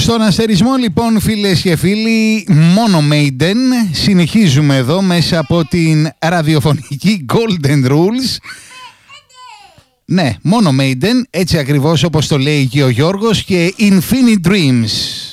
Στον αστερισμό λοιπόν, φίλες και φίλοι, μόνο Maiden. Συνεχίζουμε εδώ μέσα από την ραδιοφωνική Golden Rules. Ναι, μόνο Maiden, έτσι ακριβώς όπως το λέει και ο Γιώργος, και Infinite Dreams.